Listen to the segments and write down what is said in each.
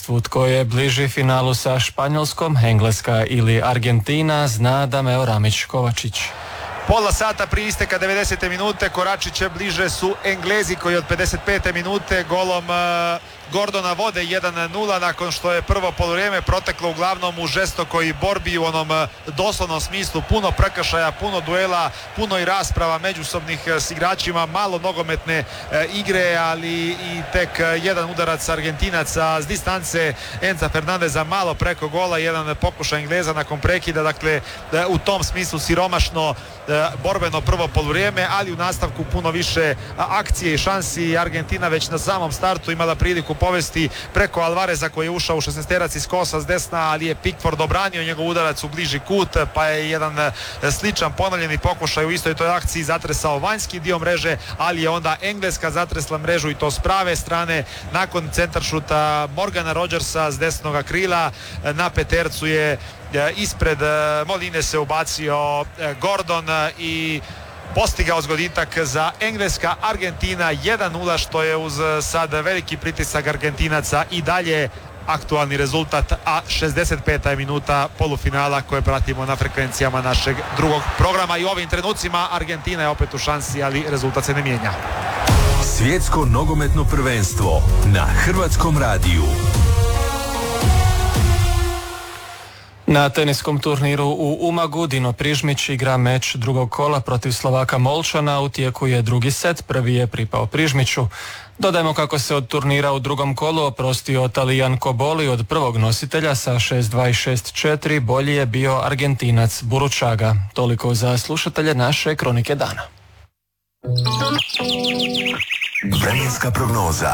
prvenstvu. Tko je bliži finalu sa Španjolskom, Engleska ili Argentina, zna Dameo Ramić-Kovačić. Pola sata prije isteka 90. minute koračiće bliže su Englezi koji od 55. minute golom Gordona vode 1-0 nakon što je prvo poluvrijeme proteklo uglavnom u žestokoj borbi u onom doslovnom smislu, puno prekršaja, puno duela, puno i rasprava međusobnih s igračima, malo nogometne igre, ali i tek jedan udarac Argentinaca s distance Enza Fernandeza malo preko gola, jedan pokušaj Engleza nakon prekida, dakle u tom smislu siromašno borbeno prvo poluvrijeme, ali u nastavku puno više akcije i šansi. Argentina već na samom startu imala priliku povesti preko Alvareza koji je ušao u 16-terac iz kosa s desna, ali je Pickford obranio njegov udarac u bliži kut, pa je jedan sličan ponovljeni pokušaj u istoj toj akciji zatresao vanjski dio mreže, ali je onda Engleska zatresla mrežu i to s prave strane nakon centaršuta Morgana Rodgersa s desnoga krila. Na petercu je ispred Moline se ubacio Gordon i postigao zgoditak za Engleska. Argentina 1-0, što je uz sad veliki pritisak Argentinaca i dalje aktualni rezultat, a 65. je minuta polufinala koje pratimo na frekvencijama našeg drugog programa i u ovim trenucima Argentina je opet u šansi, ali rezultat se ne mijenja. Svjetsko nogometno prvenstvo na Hrvatskom radiju. Na teniskom turniru u Umagu Dino Prižmić igra meč drugog kola protiv Slovaka Molčana. U tijeku je drugi set, prvi je pripao Prižmiću. Dodajmo kako se od turnira u drugom kolu oprostio Talijan Koboli od prvog nositelja sa 6-2 i 6-4, bolji je bio Argentinac Buručaga. Toliko za slušatelje naše Kronike dana. Vremenska prognoza.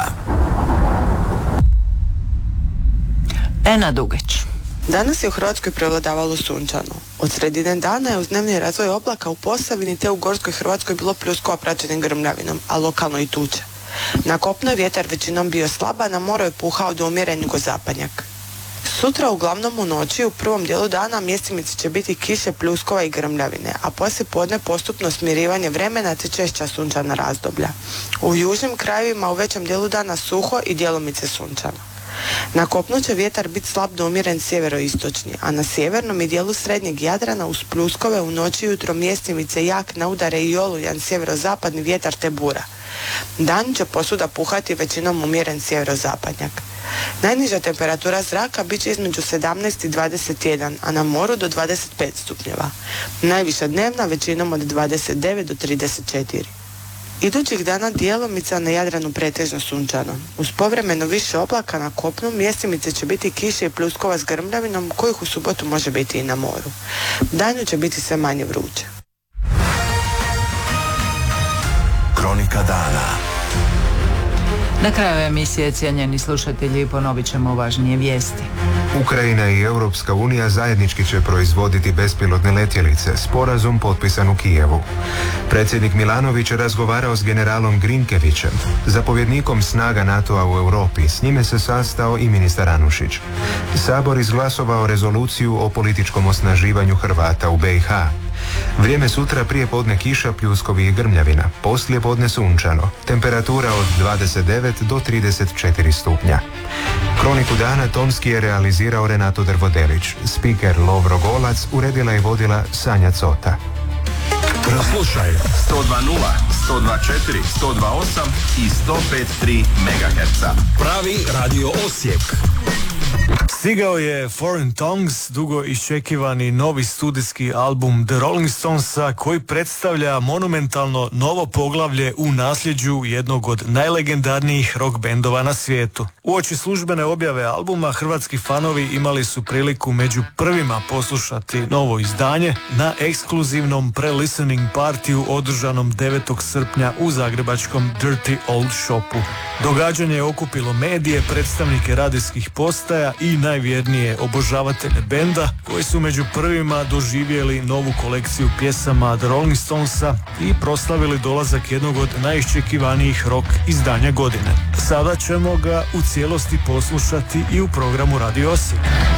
Ena Dugeć. Danas je u Hrvatskoj prevladavalo sunčano. Od sredine dana je uz dnevni razvoj oblaka u Posavini te u Gorskoj Hrvatskoj bilo pljuskova praćenim grmljavinom, a lokalno i tuče. Na kopnu je vjetar većinom bio slab, a na moru je puhao do umjeren jugozapadnjak. Sutra uglavnom u noći u prvom dijelu dana mjestimice će biti kiše, pljuskova i grmljavine, a poslije podne postupno smirivanje vremena te češća sunčana razdoblja. U južnim krajevima u većem dijelu dana suho i djelomice sunčano. Na kopnu će vjetar biti slab do umjeren sjeveroistočni, a na sjevernom i dijelu srednjeg Jadrana uz pljuskove u noći i jutro mjestimice jak na udare i olujan sjeverozapadni vjetar te bura. Dan će posuda puhati većinom umjeren sjeverozapadnjak. Najniža temperatura zraka bit će između 17 i 21, a na moru do 25 stupnjeva. Najviša dnevna većinom od 29 do 34. Idućih dana djelomica na Jadranu pretežno sunčano. Uz povremeno više oblaka na kopnu mjestimice će biti kiše i pljuskova s grmljavinom kojih u subotu može biti i na moru. Danju će biti sve manje vruće. Kronika dana. Na kraju emisije, cijenjeni slušatelji, ponovit ćemo važnije vijesti. Ukrajina i Europska unija zajednički će proizvoditi bespilotne letjelice, sporazum potpisan u Kijevu. Predsjednik Milanović je razgovarao s generalom Grinkevićem, zapovjednikom snaga NATO-a u Europi. S njime se sastao i ministar Anušić. Sabor izglasovao rezoluciju o političkom osnaživanju Hrvata u BiH. Vrijeme sutra prije podne kiša, pljuskovi i grmljavina, poslije podne sunčano, temperatura od 29 do 34 stupnja. Kroniku dana tonski je realizirao Renato Drvodelić, spiker Lovro Golac, uredila i vodila Sanja Cota. Proslušaj 102.0, 102.4, 102.8 i 105.3 MHz. Pravi radio Osijek. Stigao je Foreign Tongues, dugo iščekivani novi studijski album The Rolling Stonesa, koji predstavlja monumentalno novo poglavlje u nasljeđu jednog od najlegendarnijih rock bendova na svijetu. Uoči službene objave albuma, hrvatski fanovi imali su priliku među prvima poslušati novo izdanje na ekskluzivnom pre-listening partiju održanom 9. srpnja u zagrebačkom Dirty Old Shopu. Događanje je okupilo medije, predstavnike radijskih postaja i najvjernije obožavatelje benda, koji su među prvima doživjeli novu kolekciju pjesama The Rolling Stonesa i proslavili dolazak jednog od najiščekivanijih rock izdanja godine. Sada ćemo ga u cijelosti poslušati i u programu Radio Osijek.